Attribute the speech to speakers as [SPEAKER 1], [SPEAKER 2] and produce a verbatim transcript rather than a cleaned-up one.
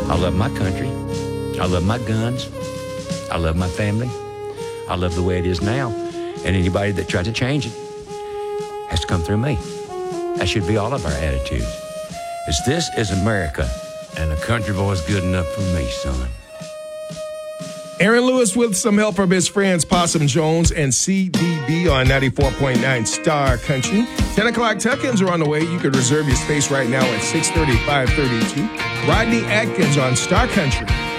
[SPEAKER 1] I love my country. I love my guns. I love my family. I love the way it is now. And anybody that tries to change it has to come through me. That should be all of our attitudes. Is this is America, and a country boy's good enough for me, son.
[SPEAKER 2] Aaron Lewis with some help from his friends Possum Jones and C D B on ninety-four point nine Star Country. ten o'clock tuck-ins are on the way. You can reserve your space right now at six thirty, five thirty-two. Rodney Atkins on Star Country.